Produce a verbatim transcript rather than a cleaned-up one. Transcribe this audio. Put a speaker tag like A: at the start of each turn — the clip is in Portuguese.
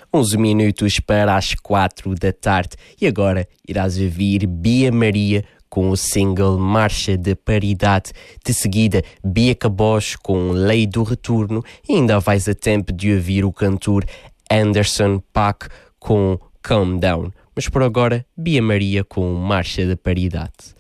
A: onze minutos para as quatro da tarde. E agora irás ouvir Bia Maria com o single Marcha de Paridade. De seguida, Bia Cabos com Lei do Retorno. E ainda vais a tempo de ouvir o cantor Anderson .Paak com Calm Down. Mas por agora, Bia Maria com Marcha de Paridade.